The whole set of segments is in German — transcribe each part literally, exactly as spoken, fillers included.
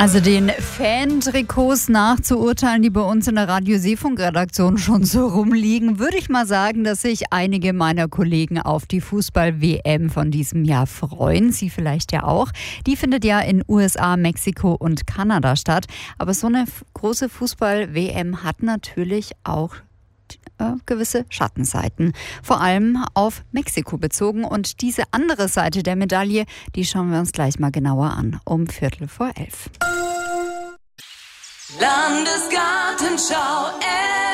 Also den Fan-Trikots nachzuurteilen, die bei uns in der Radio-Seefunk-Redaktion schon so rumliegen, würde ich mal sagen, dass sich einige meiner Kollegen auf die Fußball-W M von diesem Jahr freuen. Sie vielleicht ja auch. Die findet ja in U S A, Mexiko und Kanada statt. Aber so eine große Fußball-W M hat natürlich auch gewisse Schattenseiten, vor allem auf Mexiko bezogen. Und diese andere Seite der Medaille, die schauen wir uns gleich mal genauer an, um Viertel vor elf. Landesgartenschau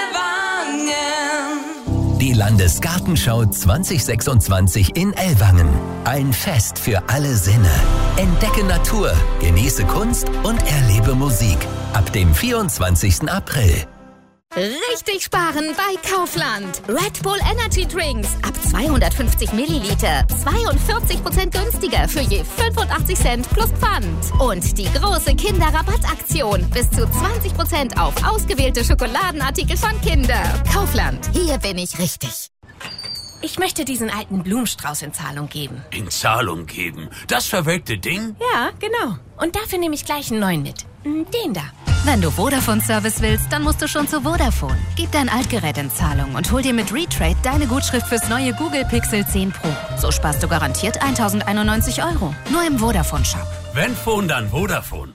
Ellwangen. Die Landesgartenschau zwanzig sechsundzwanzig in Ellwangen. Ein Fest für alle Sinne. Entdecke Natur, genieße Kunst und erlebe Musik. Ab dem vierundzwanzigsten April. Richtig sparen bei Kaufland. Red Bull Energy Drinks ab zweihundertfünfzig Milliliter. zweiundvierzig Prozent günstiger für je fünfundachtzig Cent plus Pfand. Und die große Kinderrabattaktion. Bis zu zwanzig Prozent auf ausgewählte Schokoladenartikel von Kinder. Kaufland. Hier bin ich richtig. Ich möchte diesen alten Blumenstrauß in Zahlung geben. In Zahlung geben? Das verwelkte Ding? Ja, genau. Und dafür nehme ich gleich einen neuen mit. Den da. Wenn du Vodafone-Service willst, dann musst du schon zu Vodafone. Gib dein Altgerät in Zahlung und hol dir mit Retrade deine Gutschrift fürs neue Google Pixel zehn Pro. So sparst du garantiert tausendeinundneunzig Euro. Nur im Vodafone-Shop. Wenn Phone, dann Vodafone.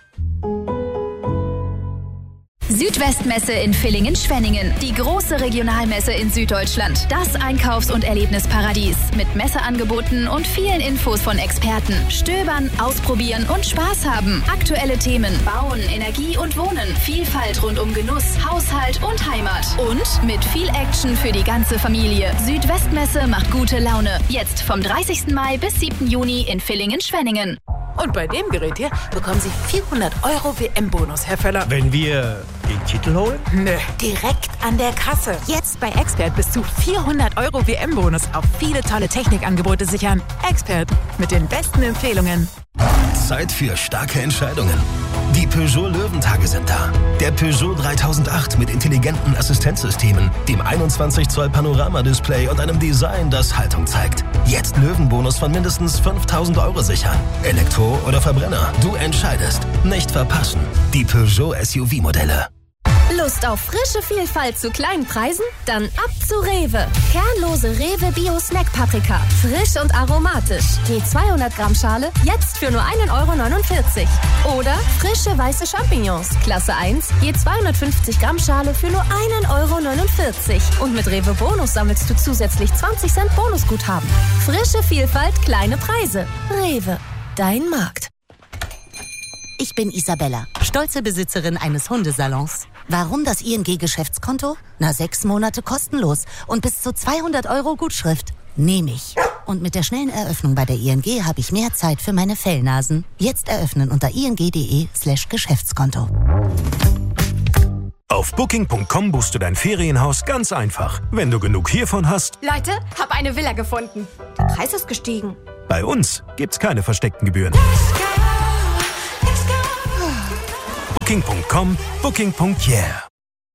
Südwestmesse in Villingen-Schwenningen. Die große Regionalmesse in Süddeutschland. Das Einkaufs- und Erlebnisparadies. Mit Messeangeboten und vielen Infos von Experten. Stöbern, ausprobieren und Spaß haben. Aktuelle Themen. Bauen, Energie und Wohnen. Vielfalt rund um Genuss, Haushalt und Heimat. Und mit viel Action für die ganze Familie. Südwestmesse macht gute Laune. Jetzt vom dreißigsten Mai bis siebten Juni in Villingen-Schwenningen. Und bei dem Gerät hier bekommen Sie vierhundert Euro W M-Bonus, Herr Völler. Wenn wir den Titel holen? Nö, direkt an der Kasse. Jetzt bei Expert bis zu vierhundert Euro W M-Bonus auf viele tolle Technikangebote sichern. Expert, mit den besten Empfehlungen. Zeit für starke Entscheidungen. Die Peugeot Löwentage sind da. Der Peugeot dreitausendacht mit intelligenten Assistenzsystemen, dem einundzwanzig Zoll Panoramadisplay und einem Design, das Haltung zeigt. Jetzt Löwenbonus von mindestens fünftausend Euro sichern. Elektro oder Verbrenner, du entscheidest. Nicht verpassen. Die Peugeot S U V-Modelle. Lust auf frische Vielfalt zu kleinen Preisen? Dann ab zu Rewe. Kernlose Rewe Bio Snack Paprika. Frisch und aromatisch. Je zweihundert Gramm Schale, jetzt für nur ein Euro neunundvierzig. Oder frische weiße Champignons. Klasse eins, je zweihundertfünfzig Gramm Schale für nur ein Euro neunundvierzig. Und mit Rewe Bonus sammelst du zusätzlich zwanzig Cent Bonusguthaben. Frische Vielfalt, kleine Preise. Rewe, dein Markt. Ich bin Isabella, stolze Besitzerin eines Hundesalons. Warum das I N G-Geschäftskonto? Na, sechs Monate kostenlos und bis zu zweihundert Euro Gutschrift. Nehme ich. Und mit der schnellen Eröffnung bei der I N G habe ich mehr Zeit für meine Fellnasen. Jetzt eröffnen unter ing.de slash Geschäftskonto. Auf booking punkt com buchst du dein Ferienhaus ganz einfach. Wenn du genug hiervon hast. Leute, hab eine Villa gefunden. Der Preis ist gestiegen. Bei uns gibt's keine versteckten Gebühren. booking punkt com, booking punkt yeah.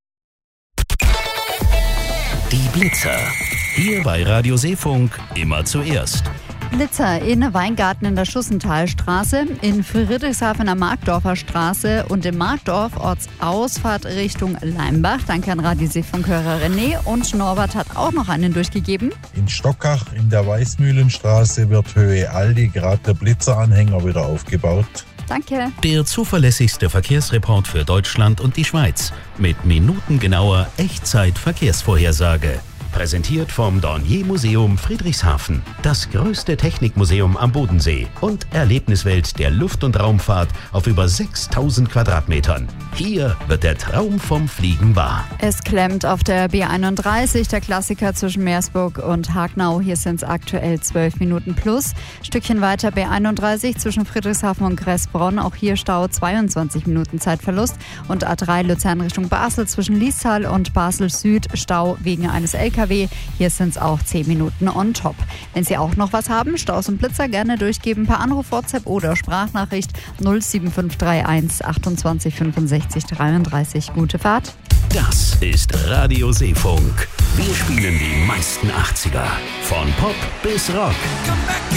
Die Blitzer. Hier bei Radio Seefunk immer zuerst. Blitzer in Weingarten in der Schussenthalstraße, in Friedrichshafen am Markdorfer Straße und im Markdorf Ortsausfahrt Richtung Leimbach. Danke an Radio Seefunk-Hörer René. Und Norbert hat auch noch einen durchgegeben. In Stockach in der Weißmühlenstraße wird Höhe Aldi gerade der Blitzeranhänger wieder aufgebaut. Danke. Der zuverlässigste Verkehrsreport für Deutschland und die Schweiz mit minutengenauer Echtzeit-Verkehrsvorhersage. Präsentiert vom Dornier Museum Friedrichshafen, das größte Technikmuseum am Bodensee und Erlebniswelt der Luft- und Raumfahrt auf über sechstausend Quadratmetern. Hier wird der Traum vom Fliegen wahr. Es klemmt auf der B einunddreißig, der Klassiker zwischen Meersburg und Hagnau. Hier sind es aktuell zwölf Minuten plus. Stückchen weiter B einunddreißig zwischen Friedrichshafen und Kressbronn. Auch hier Stau, zweiundzwanzig Minuten Zeitverlust. Und A drei Luzern Richtung Basel zwischen Liestal und Basel Süd. Stau wegen eines L K W. Hier sind es auch zehn Minuten on top. Wenn Sie auch noch was haben, Staus und Blitzer, gerne durchgeben per Anruf, WhatsApp oder Sprachnachricht null sieben fünf drei eins achtundzwanzig fünfundsechzig dreiunddreißig. Gute Fahrt. Das ist Radio Seefunk. Wir spielen die meisten achtziger. Von Pop bis Rock.